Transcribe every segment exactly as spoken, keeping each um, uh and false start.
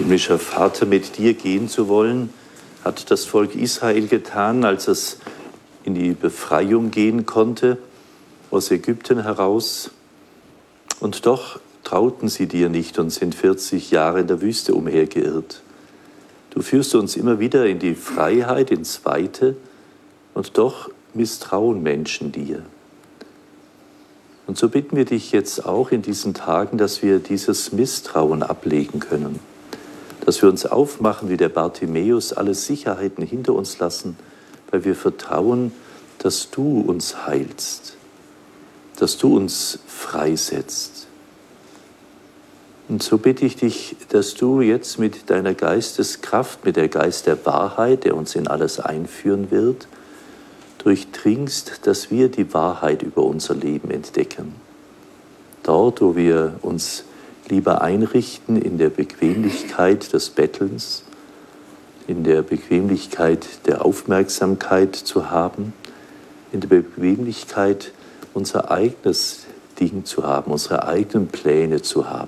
Himmlischer Vater, mit dir gehen zu wollen, hat das Volk Israel getan, als es in die Befreiung gehen konnte, aus Ägypten heraus. Und doch trauten sie dir nicht und sind vierzig Jahre in der Wüste umhergeirrt. Du führst uns immer wieder in die Freiheit, ins Weite, und doch misstrauen Menschen dir. Und so bitten wir dich jetzt auch in diesen Tagen, dass wir dieses Misstrauen ablegen können, dass wir uns aufmachen wie der Bartimäus, alle Sicherheiten hinter uns lassen, weil wir vertrauen, dass du uns heilst, dass du uns freisetzt. Und so bitte ich dich, dass du jetzt mit deiner Geisteskraft, mit der Geist der Wahrheit, der uns in alles einführen wird, durchdringst, dass wir die Wahrheit über unser Leben entdecken. Dort, wo wir uns lieber einrichten in der Bequemlichkeit des Bettelns, in der Bequemlichkeit der Aufmerksamkeit zu haben, in der Bequemlichkeit unser eigenes Ding zu haben, unsere eigenen Pläne zu haben.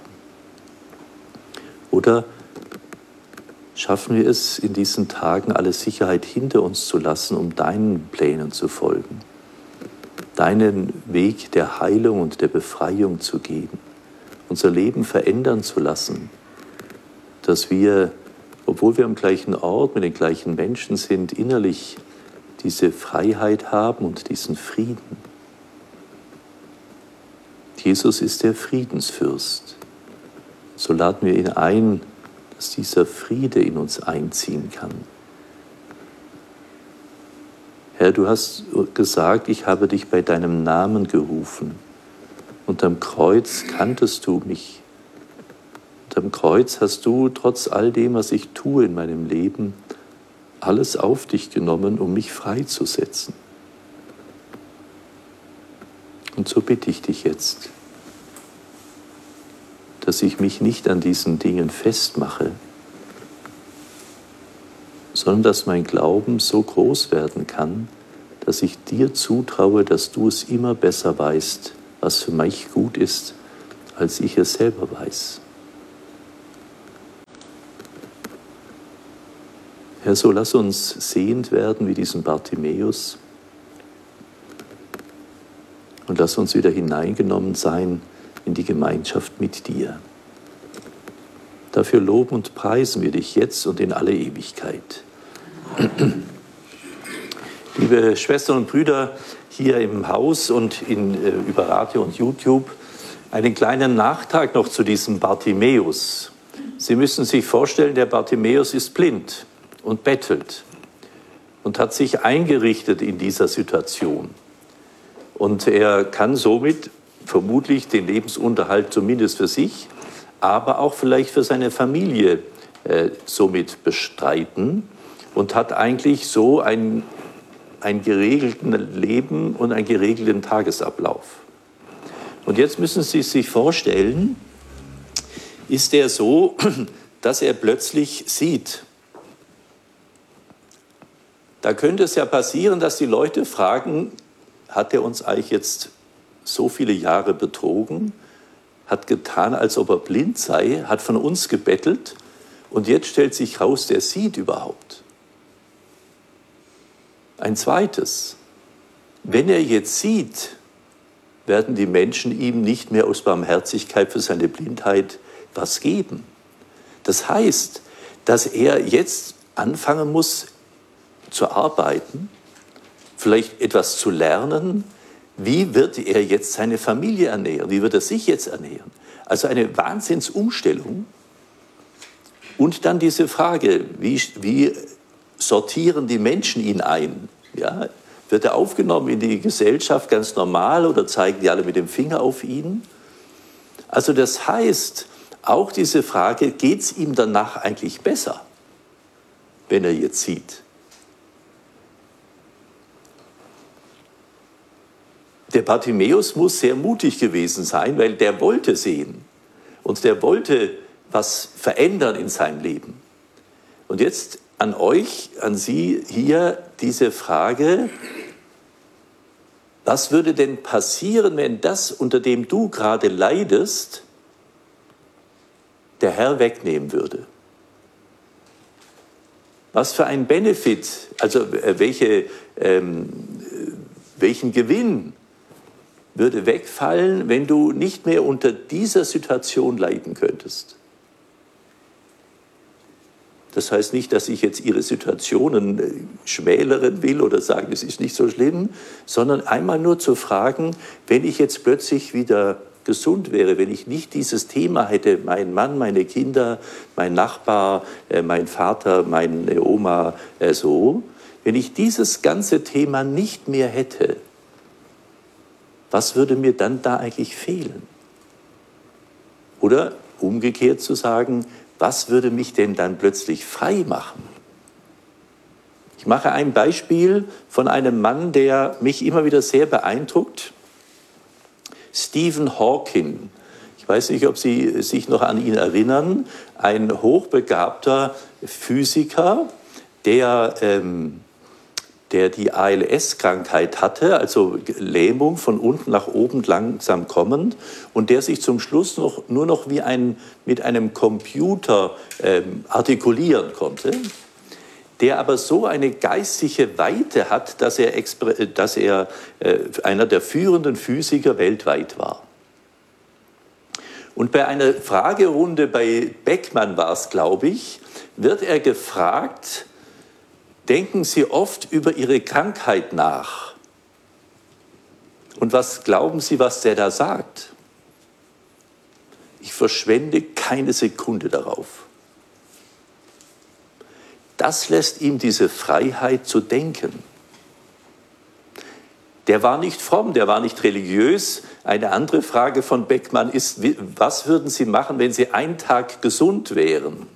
Oder schaffen wir es, in diesen Tagen alle Sicherheit hinter uns zu lassen, um deinen Plänen zu folgen, deinen Weg der Heilung und der Befreiung zu gehen, unser Leben verändern zu lassen, dass wir, obwohl wir am gleichen Ort mit den gleichen Menschen sind, innerlich diese Freiheit haben und diesen Frieden. Jesus ist der Friedensfürst. So laden wir ihn ein, dass dieser Friede in uns einziehen kann. Herr, du hast gesagt, ich habe dich bei deinem Namen gerufen. Und am Kreuz kanntest du mich. Und am Kreuz hast du, trotz all dem, was ich tue in meinem Leben, alles auf dich genommen, um mich freizusetzen. Und so bitte ich dich jetzt, dass ich mich nicht an diesen Dingen festmache, sondern dass mein Glauben so groß werden kann, dass ich dir zutraue, dass du es immer besser weißt, was für mich gut ist, als ich es selber weiß. Herr, so lass uns sehend werden wie diesen Bartimäus und lass uns wieder hineingenommen sein in die Gemeinschaft mit dir. Dafür loben und preisen wir dich jetzt und in alle Ewigkeit. Liebe Schwestern und Brüder hier im Haus und in, äh, über Radio und YouTube, einen kleinen Nachtrag noch zu diesem Bartimäus. Sie müssen sich vorstellen, der Bartimäus ist blind und bettelt und hat sich eingerichtet in dieser Situation. Und er kann somit vermutlich den Lebensunterhalt zumindest für sich, aber auch vielleicht für seine Familie äh, somit bestreiten und hat eigentlich so ein, ein geregelten Leben und einen geregelten Tagesablauf. Und jetzt müssen Sie sich vorstellen, ist er so, dass er plötzlich sieht. Da könnte es ja passieren, dass die Leute fragen, hat er uns eigentlich jetzt so viele Jahre betrogen, hat getan, als ob er blind sei, hat von uns gebettelt und jetzt stellt sich raus, der sieht überhaupt. Ein zweites, wenn er jetzt sieht, werden die Menschen ihm nicht mehr aus Barmherzigkeit für seine Blindheit was geben. Das heißt, dass er jetzt anfangen muss zu arbeiten, vielleicht etwas zu lernen. Wie wird er jetzt seine Familie ernähren? Wie wird er sich jetzt ernähren? Also eine Wahnsinnsumstellung. Und dann diese Frage, wie, wie sortieren die Menschen ihn ein? Ja, wird er aufgenommen in die Gesellschaft ganz normal oder zeigen die alle mit dem Finger auf ihn? Also das heißt, auch diese Frage, geht es ihm danach eigentlich besser, wenn er jetzt sieht? Der Bartimäus muss sehr mutig gewesen sein, weil der wollte sehen und der wollte was verändern in seinem Leben. Und jetzt an euch, an Sie hier diese Frage, was würde denn passieren, wenn das, unter dem du gerade leidest, der Herr wegnehmen würde? Was für ein Benefit, also äh, welche, ähm, welchen Gewinn würde wegfallen, wenn du nicht mehr unter dieser Situation leiden könntest? Das heißt nicht, dass ich jetzt ihre Situationen schmälern will oder sagen, es ist nicht so schlimm, sondern einmal nur zu fragen, wenn ich jetzt plötzlich wieder gesund wäre, wenn ich nicht dieses Thema hätte, mein Mann, meine Kinder, mein Nachbar, äh, mein Vater, meine Oma, äh, so, wenn ich dieses ganze Thema nicht mehr hätte, was würde mir dann da eigentlich fehlen? Oder umgekehrt zu sagen, was würde mich denn dann plötzlich frei machen? Ich mache ein Beispiel von einem Mann, der mich immer wieder sehr beeindruckt. Stephen Hawking. Ich weiß nicht, ob Sie sich noch an ihn erinnern. Ein hochbegabter Physiker, der, ähm, der die A L S-Krankheit hatte, also Lähmung von unten nach oben langsam kommend, und der sich zum Schluss noch, nur noch wie ein, mit einem Computer ähm, artikulieren konnte, der aber so eine geistige Weite hat, dass er, dass er äh, einer der führenden Physiker weltweit war. Und bei einer Fragerunde bei Beckmann war es, glaube ich, wird er gefragt, denken Sie oft über Ihre Krankheit nach? Und was glauben Sie, was der da sagt? Ich verschwende keine Sekunde darauf. Das lässt ihm diese Freiheit zu denken. Der war nicht fromm, der war nicht religiös. Eine andere Frage von Beckmann ist, was würden Sie machen, wenn Sie einen Tag gesund wären?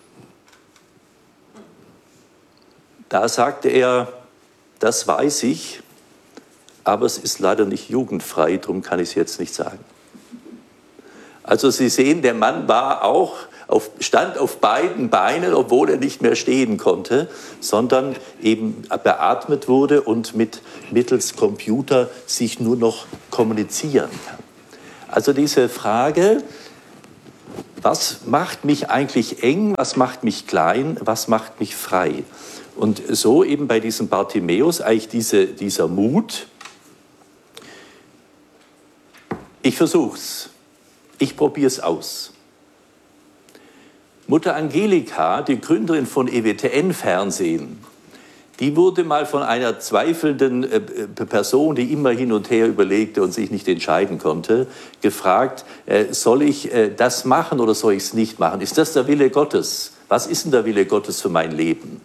Da sagte er, das weiß ich, aber es ist leider nicht jugendfrei, darum kann ich es jetzt nicht sagen. Also Sie sehen, der Mann war auch auf, stand auf beiden Beinen, obwohl er nicht mehr stehen konnte, sondern eben beatmet wurde und mit, mittels Computer sich nur noch kommunizieren kann. Also diese Frage, was macht mich eigentlich eng, was macht mich klein, was macht mich frei? Und so eben bei diesem Bartimäus eigentlich diese, dieser Mut, ich versuch's, ich probier's aus. Mutter Angelika, die Gründerin von E W T N-Fernsehen, die wurde mal von einer zweifelnden Person, die immer hin und her überlegte und sich nicht entscheiden konnte, gefragt, soll ich das machen oder soll ich es nicht machen? Ist das der Wille Gottes? Was ist denn der Wille Gottes für mein Leben?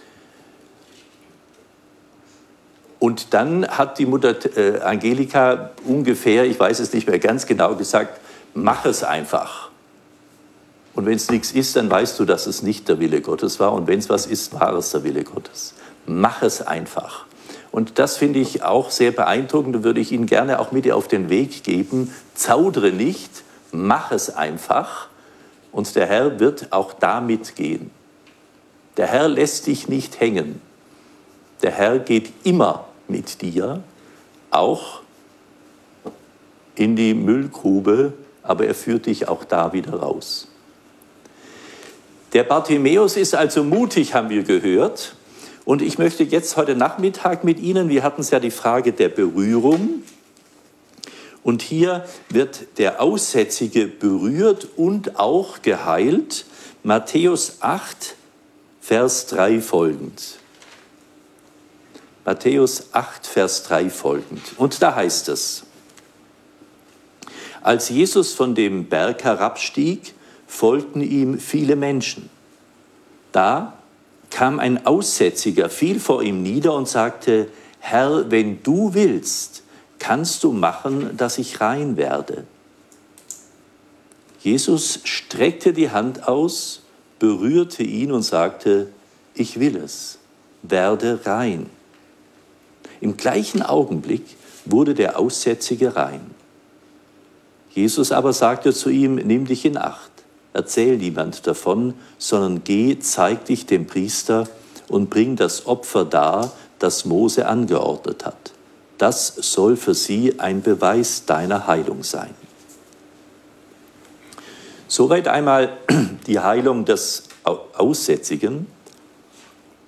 Und dann hat die Mutter äh, Angelika ungefähr, ich weiß es nicht mehr ganz genau, gesagt, mach es einfach. Und wenn es nichts ist, dann weißt du, dass es nicht der Wille Gottes war. Und wenn es was ist, war es der Wille Gottes. Mach es einfach. Und das finde ich auch sehr beeindruckend. Da würde ich Ihnen gerne auch mit auf den Weg geben. Zaudere nicht, mach es einfach. Und der Herr wird auch da mitgehen. Der Herr lässt dich nicht hängen. Der Herr geht immer mit dir, auch in die Müllgrube, aber er führt dich auch da wieder raus. Der Bartimäus ist also mutig, haben wir gehört. Und ich möchte jetzt heute Nachmittag mit Ihnen, wir hatten es ja die Frage der Berührung. Und hier wird der Aussätzige berührt und auch geheilt. Matthäus acht, Vers drei folgend. Matthäus acht, Vers drei folgend. Und da heißt es, als Jesus von dem Berg herabstieg, folgten ihm viele Menschen. Da kam ein Aussätziger, fiel vor ihm nieder und sagte, Herr, wenn du willst, kannst du machen, dass ich rein werde. Jesus streckte die Hand aus, berührte ihn und sagte, ich will es, werde rein. Im gleichen Augenblick wurde der Aussätzige rein. Jesus aber sagte zu ihm, nimm dich in Acht, erzähl niemand davon, sondern geh, zeig dich dem Priester und bring das Opfer dar, das Mose angeordnet hat. Das soll für sie ein Beweis deiner Heilung sein. Soweit einmal die Heilung des Aussätzigen.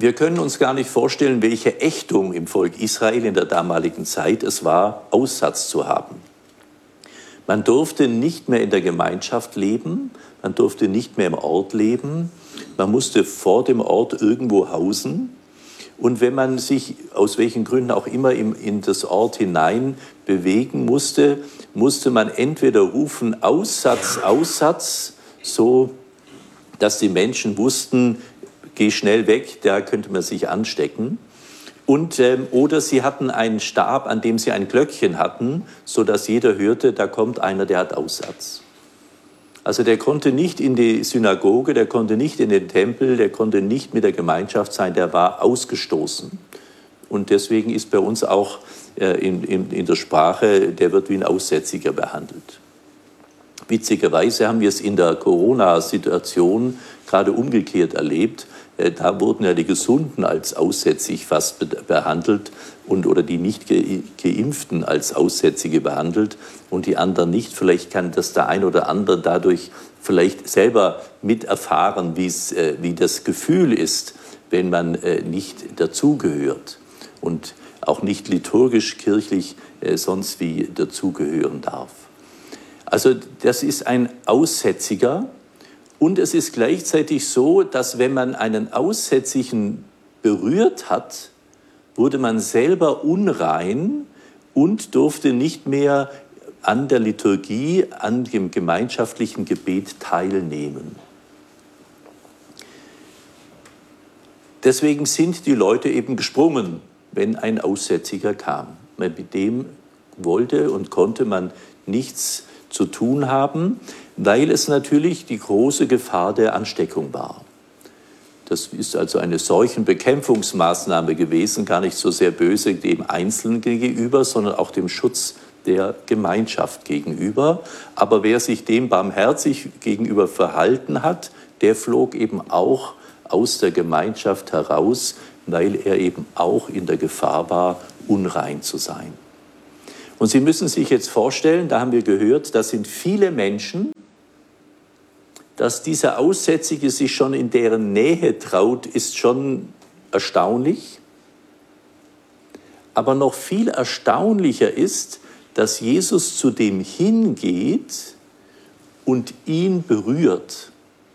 Wir können uns gar nicht vorstellen, welche Ächtung im Volk Israel in der damaligen Zeit es war, Aussatz zu haben. Man durfte nicht mehr in der Gemeinschaft leben, man durfte nicht mehr im Ort leben, man musste vor dem Ort irgendwo hausen. Und wenn man sich aus welchen Gründen auch immer in, in das Ort hinein bewegen musste, musste man entweder rufen Aussatz, Aussatz, so dass die Menschen wussten, geh schnell weg, da könnte man sich anstecken. Und, ähm, oder sie hatten einen Stab, an dem sie ein Glöckchen hatten, sodass jeder hörte, da kommt einer, der hat Aussatz. Also der konnte nicht in die Synagoge, der konnte nicht in den Tempel, der konnte nicht mit der Gemeinschaft sein, der war ausgestoßen. Und deswegen ist bei uns auch äh, in, in, in der Sprache, der wird wie ein Aussätziger behandelt. Witzigerweise haben wir es in der Corona-Situation gerade umgekehrt erlebt. Da wurden ja die Gesunden als aussätzig fast behandelt und, oder die nicht Geimpften als Aussätzige behandelt und die anderen nicht. Vielleicht kann das der ein oder andere dadurch vielleicht selber miterfahren, wie das Gefühl ist, wenn man nicht dazugehört und auch nicht liturgisch, kirchlich sonst wie dazugehören darf. Also das ist ein Aussätziger. Und es ist gleichzeitig so, dass wenn man einen Aussätzigen berührt hat, wurde man selber unrein und durfte nicht mehr an der Liturgie, an dem gemeinschaftlichen Gebet teilnehmen. Deswegen sind die Leute eben gesprungen, wenn ein Aussätziger kam. Mit dem wollte und konnte man nichts zu tun haben, weil es natürlich die große Gefahr der Ansteckung war. Das ist also eine Seuchenbekämpfungsmaßnahme gewesen, gar nicht so sehr böse dem Einzelnen gegenüber, sondern auch dem Schutz der Gemeinschaft gegenüber. Aber wer sich dem barmherzig gegenüber verhalten hat, der flog eben auch aus der Gemeinschaft heraus, weil er eben auch in der Gefahr war, unrein zu sein. Und Sie müssen sich jetzt vorstellen, da haben wir gehört, das sind viele Menschen, dass dieser Aussätzige sich schon in deren Nähe traut, ist schon erstaunlich. Aber noch viel erstaunlicher ist, dass Jesus zu dem hingeht und ihn berührt.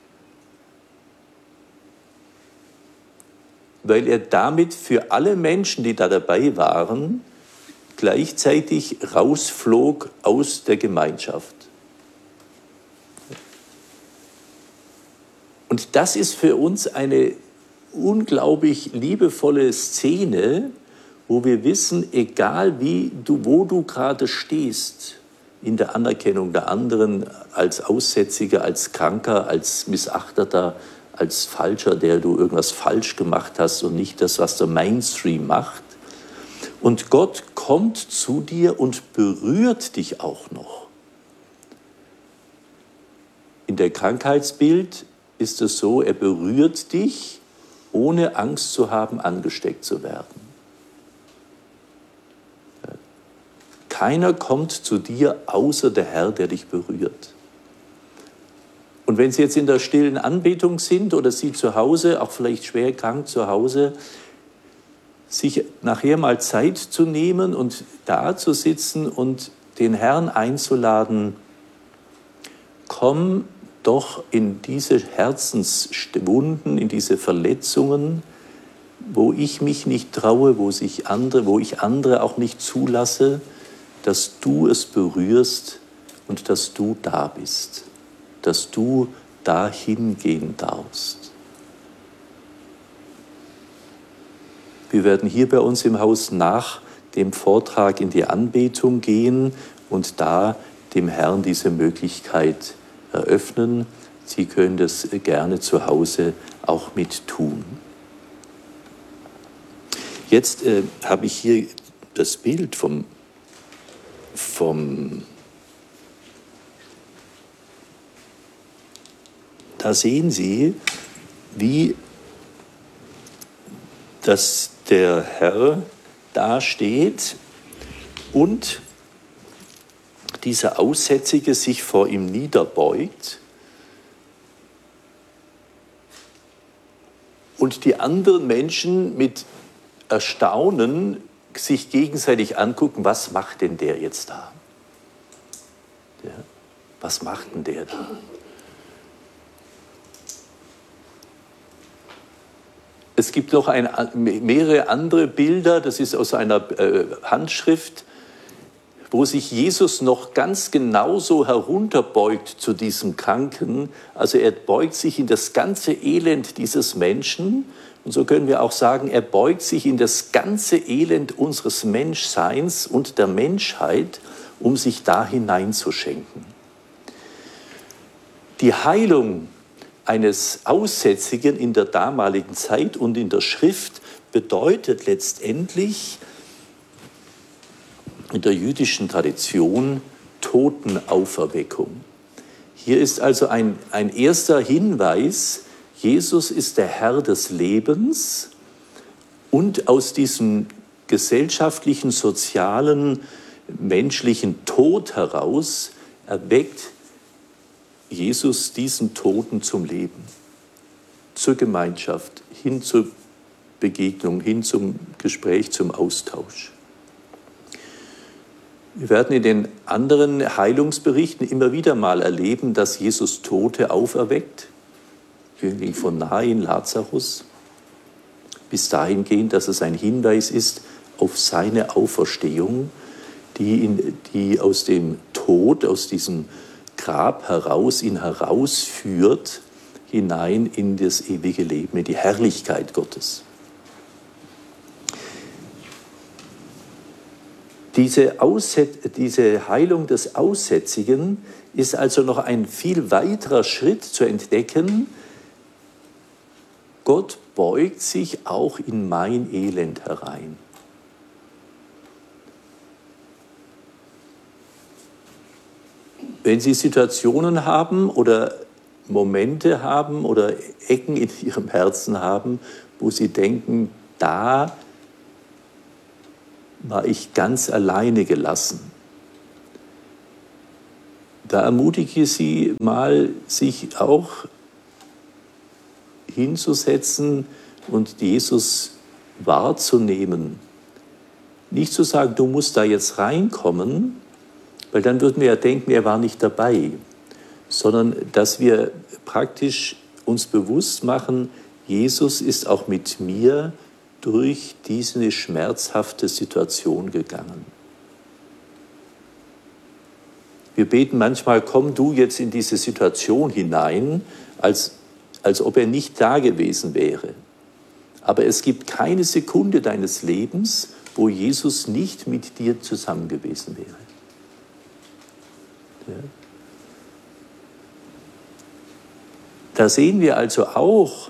Weil er damit für alle Menschen, die da dabei waren, gleichzeitig rausflog aus der Gemeinschaft. Und das ist für uns eine unglaublich liebevolle Szene, wo wir wissen, egal wie du, wo du gerade stehst, in der Anerkennung der anderen, als Aussätziger, als Kranker, als Missachteter, als Falscher, der du irgendwas falsch gemacht hast und nicht das, was der Mainstream macht. Und Gott kommt zu dir und berührt dich auch noch. In der Krankheitsbild ist es so, er berührt dich, ohne Angst zu haben, angesteckt zu werden. Keiner kommt zu dir, außer der Herr, der dich berührt. Und wenn Sie jetzt in der stillen Anbetung sind oder Sie zu Hause, auch vielleicht schwer krank zu Hause, sich nachher mal Zeit zu nehmen und da zu sitzen und den Herrn einzuladen, komm doch in diese Herzenswunden, in diese Verletzungen, wo ich mich nicht traue, wo, sich andere, wo ich andere auch nicht zulasse, dass du es berührst und dass du da bist, dass du dahin gehen darfst. Wir werden hier bei uns im Haus nach dem Vortrag in die Anbetung gehen und da dem Herrn diese Möglichkeit eröffnen. Sie können das gerne zu Hause auch mit tun. Jetzt äh, habe ich hier das Bild vom, vom da sehen Sie, wie dass der Herr da steht und dieser Aussätzige sich vor ihm niederbeugt. und die anderen Menschen mit Erstaunen sich gegenseitig angucken, was macht denn der jetzt da? Ja, was macht denn der da? Es gibt noch ein, mehrere andere Bilder, das ist aus einer äh, Handschrift, wo sich Jesus noch ganz genauso herunterbeugt zu diesem Kranken. Also er beugt sich in das ganze Elend dieses Menschen. Und so können wir auch sagen, er beugt sich in das ganze Elend unseres Menschseins und der Menschheit, um sich da hineinzuschenken. Die Heilung eines Aussätzigen in der damaligen Zeit und in der Schrift bedeutet letztendlich in der jüdischen Tradition Totenauferweckung. Hier ist also ein, ein erster Hinweis, Jesus ist der Herr des Lebens und aus diesem gesellschaftlichen, sozialen, menschlichen Tod heraus erweckt Jesus diesen Toten zum Leben, zur Gemeinschaft, hin zur Begegnung, hin zum Gespräch, zum Austausch. Wir werden in den anderen Heilungsberichten immer wieder mal erleben, dass Jesus Tote auferweckt. Jüngling von Nain, Lazarus. Bis dahin gehen, dass es ein Hinweis ist auf seine Auferstehung, die, in, die aus dem Tod, aus diesem Grab heraus, ihn herausführt, hinein in das ewige Leben, in die Herrlichkeit Gottes. Diese, Ausset- diese Heilung des Aussätzigen ist also noch ein viel weiterer Schritt zu entdecken. Gott beugt sich auch in mein Elend herein. Wenn Sie Situationen haben oder Momente haben oder Ecken in Ihrem Herzen haben, wo Sie denken, da war ich ganz alleine gelassen. Da ermutige ich Sie mal, sich auch hinzusetzen und Jesus wahrzunehmen. Nicht zu sagen, du musst da jetzt reinkommen, weil dann würden wir ja denken, er war nicht dabei, sondern dass wir praktisch uns bewusst machen, Jesus ist auch mit mir durch diese schmerzhafte Situation gegangen. Wir beten manchmal, komm du jetzt in diese Situation hinein, als, als ob er nicht da gewesen wäre. Aber es gibt keine Sekunde deines Lebens, wo Jesus nicht mit dir zusammen gewesen wäre. Ja. Da sehen wir also auch,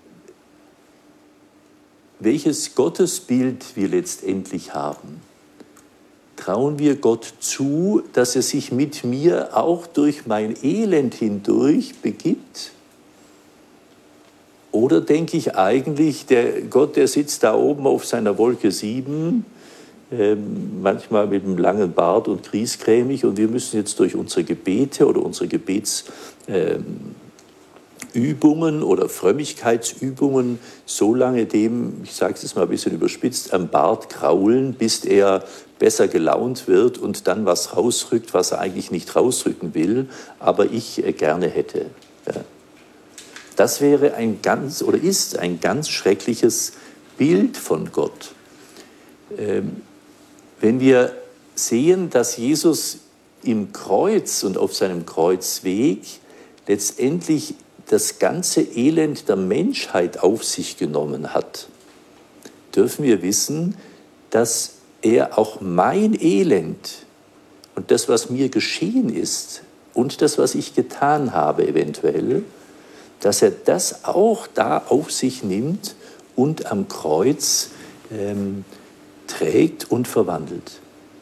welches Gottesbild wir letztendlich haben. Trauen wir Gott zu, dass er sich mit mir auch durch mein Elend hindurch begibt? Oder denke ich eigentlich, der Gott, der sitzt da oben auf seiner Wolke sieben, äh, manchmal mit einem langen Bart und griesgrämig, und wir müssen jetzt durch unsere Gebete oder unsere Gebetsübungen äh, oder Frömmigkeitsübungen so lange dem, ich sage es jetzt mal ein bisschen überspitzt, am Bart kraulen, bis er besser gelaunt wird und dann was rausrückt, was er eigentlich nicht rausrücken will, aber ich äh, gerne hätte. Ja. Das wäre ein ganz oder ist ein ganz schreckliches Bild von Gott. Ähm, wenn wir sehen, dass Jesus im Kreuz und auf seinem Kreuzweg letztendlich das ganze Elend der Menschheit auf sich genommen hat, dürfen wir wissen, dass er auch mein Elend und das, was mir geschehen ist und das, was ich getan habe eventuell, dass er das auch da auf sich nimmt und am Kreuz ähm, trägt und verwandelt.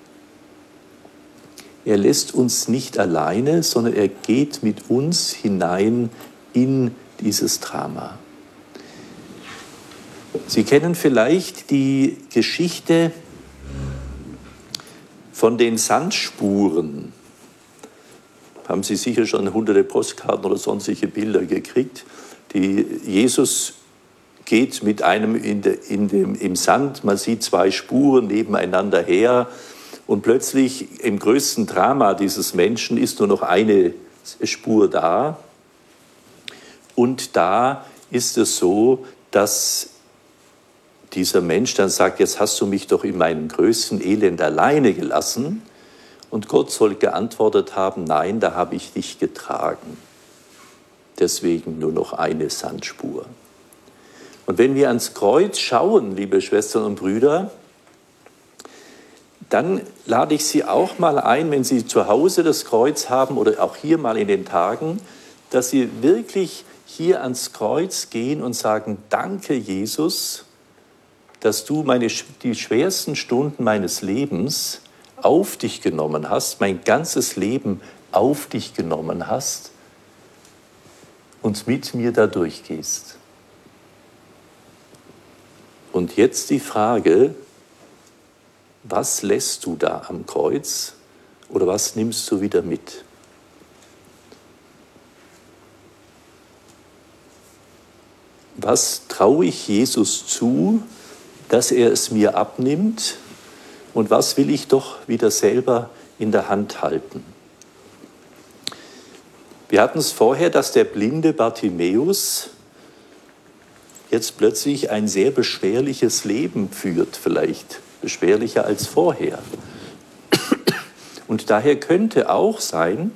Er lässt uns nicht alleine, sondern er geht mit uns hinein in dieses Drama. Sie kennen vielleicht die Geschichte von den Sandspuren. Haben Sie sicher schon hunderte Postkarten oder sonstige Bilder gekriegt, die Jesus geht mit einem in de, in dem, im Sand, man sieht zwei Spuren nebeneinander her und plötzlich im größten Drama dieses Menschen ist nur noch eine Spur da. Und da ist es so, dass dieser Mensch dann sagt, jetzt hast du mich doch in meinem größten Elend alleine gelassen. Und Gott soll geantwortet haben, nein, da habe ich dich getragen. Deswegen nur noch eine Sandspur. Und wenn wir ans Kreuz schauen, liebe Schwestern und Brüder, dann lade ich Sie auch mal ein, wenn Sie zu Hause das Kreuz haben oder auch hier mal in den Tagen, dass Sie wirklich hier ans Kreuz gehen und sagen, danke Jesus, dass du meine, die schwersten Stunden meines Lebens auf dich genommen hast, mein ganzes Leben auf dich genommen hast und mit mir da durchgehst. Und jetzt die Frage, was lässt du da am Kreuz oder was nimmst du wieder mit? Was traue ich Jesus zu, dass er es mir abnimmt und was will ich doch wieder selber in der Hand halten? Wir hatten es vorher, dass der blinde Bartimäus jetzt plötzlich ein sehr beschwerliches Leben führt, vielleicht beschwerlicher als vorher. Und daher könnte auch sein,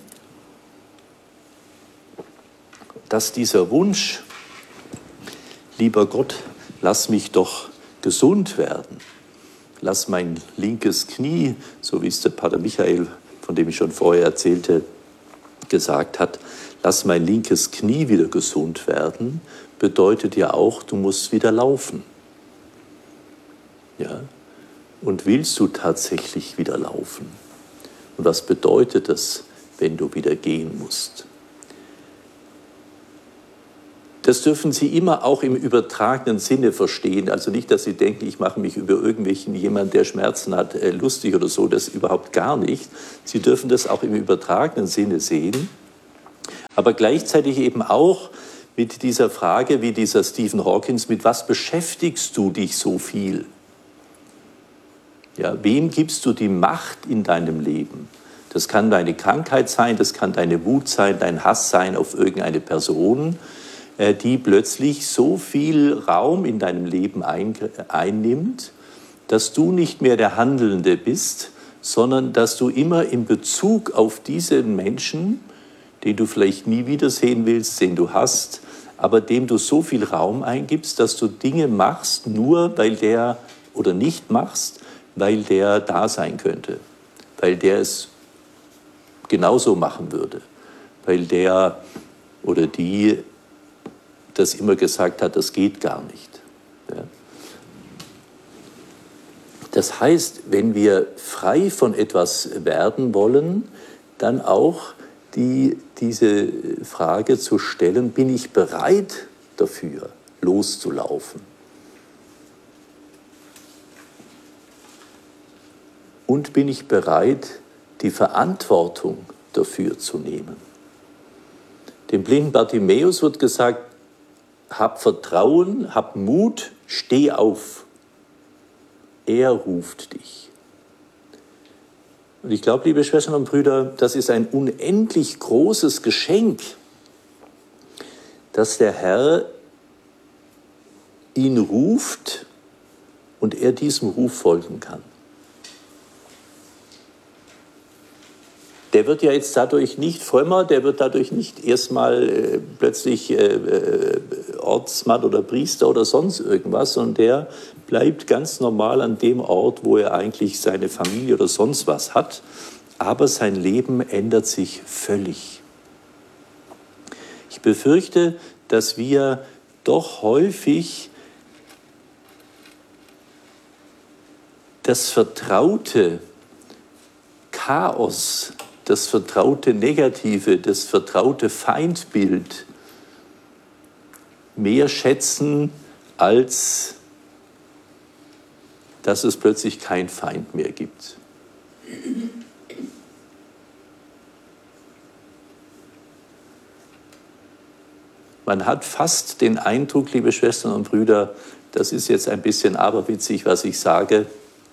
dass dieser Wunsch, lieber Gott, lass mich doch gesund werden, lass mein linkes Knie, so wie es der Pater Michael, von dem ich schon vorher erzählte, gesagt hat, lass mein linkes Knie wieder gesund werden, bedeutet ja auch, du musst wieder laufen. Ja? Und willst du tatsächlich wieder laufen? Und was bedeutet das, wenn du wieder gehen musst? Das dürfen Sie immer auch im übertragenen Sinne verstehen. Also nicht, dass Sie denken, ich mache mich über irgendwelchen jemanden, der Schmerzen hat, lustig oder so. Das überhaupt gar nicht. Sie dürfen das auch im übertragenen Sinne sehen. Aber gleichzeitig eben auch mit dieser Frage, wie dieser Stephen Hawkins, mit was beschäftigst du dich so viel? Ja, wem gibst du die Macht in deinem Leben? Das kann deine Krankheit sein, das kann deine Wut sein, dein Hass sein auf irgendeine Person, die plötzlich so viel Raum in deinem Leben einnimmt, dass du nicht mehr der Handelnde bist, sondern dass du immer in Bezug auf diesen Menschen, den du vielleicht nie wiedersehen willst, den du hast, aber dem du so viel Raum eingibst, dass du Dinge machst, nur weil der, oder nicht machst, weil der da sein könnte, weil der es genauso machen würde, weil der oder die das immer gesagt hat, das geht gar nicht. Ja. Das heißt, wenn wir frei von etwas werden wollen, dann auch die, diese Frage zu stellen, bin ich bereit dafür, loszulaufen? Und bin ich bereit, die Verantwortung dafür zu nehmen? Dem blinden Bartimäus wird gesagt, hab Vertrauen, hab Mut, steh auf. Er ruft dich. Und ich glaube, liebe Schwestern und Brüder, das ist ein unendlich großes Geschenk, dass der Herr ihn ruft und er diesem Ruf folgen kann. Der wird ja jetzt dadurch nicht frömmer, der wird dadurch nicht erstmal äh, plötzlich äh, äh, Ortsmann oder Priester oder sonst irgendwas, sondern der bleibt ganz normal an dem Ort, wo er eigentlich seine Familie oder sonst was hat. Aber sein Leben ändert sich völlig. Ich befürchte, dass wir doch häufig das vertraute Chaos, das vertraute Negative, das vertraute Feindbild mehr schätzen, als dass es plötzlich keinen Feind mehr gibt. Man hat fast den Eindruck, liebe Schwestern und Brüder, das ist jetzt ein bisschen aberwitzig, was ich sage,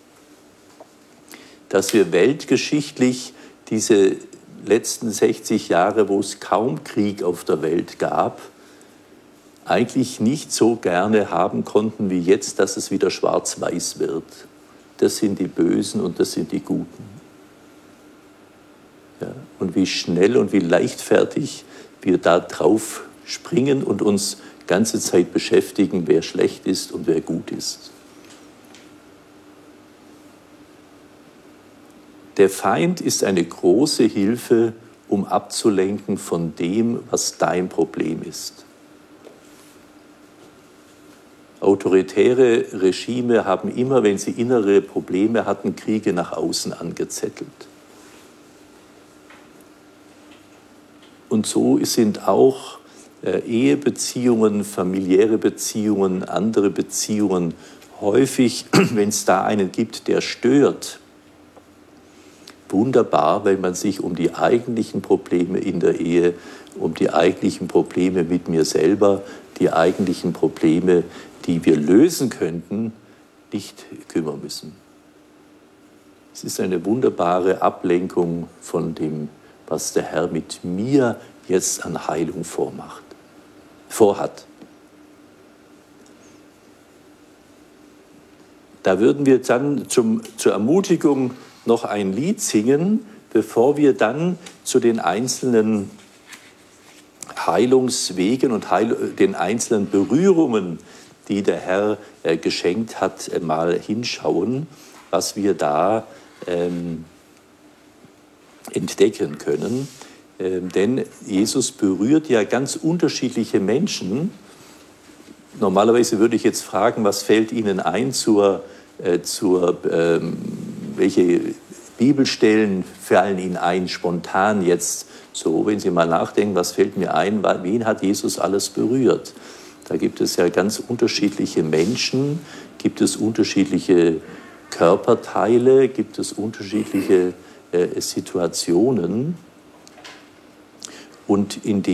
dass wir weltgeschichtlich diese letzten sechzig Jahre, wo es kaum Krieg auf der Welt gab, eigentlich nicht so gerne haben konnten wie jetzt, dass es wieder schwarz-weiß wird. Das sind die Bösen und das sind die Guten. Ja, und wie schnell und wie leichtfertig wir da drauf springen und uns ganze Zeit beschäftigen, wer schlecht ist und wer gut ist. Der Feind ist eine große Hilfe, um abzulenken von dem, was dein Problem ist. Autoritäre Regime haben immer, wenn sie innere Probleme hatten, Kriege nach außen angezettelt. Und so sind auch äh, Ehebeziehungen, familiäre Beziehungen, andere Beziehungen häufig, wenn es da einen gibt, der stört, wunderbar, wenn man sich um die eigentlichen Probleme in der Ehe, um die eigentlichen Probleme mit mir selber, die eigentlichen Probleme, die wir lösen könnten, nicht kümmern müssen. Es ist eine wunderbare Ablenkung von dem, was der Herr mit mir jetzt an Heilung vormacht, vorhat. Da würden wir dann zum, zur Ermutigung noch ein Lied singen, bevor wir dann zu den einzelnen Heilungswegen und Heil, den einzelnen Berührungen, die der Herr äh, geschenkt hat, äh, mal hinschauen, was wir da ähm, entdecken können. Ähm, denn Jesus berührt ja ganz unterschiedliche Menschen. Normalerweise würde ich jetzt fragen, was fällt Ihnen ein zur, äh, zur ähm, welche Bibelstellen fallen Ihnen ein, spontan jetzt so, wenn Sie mal nachdenken, was fällt mir ein, wen hat Jesus alles berührt? Da gibt es ja ganz unterschiedliche Menschen, gibt es unterschiedliche Körperteile, gibt es unterschiedliche äh, Situationen. Und in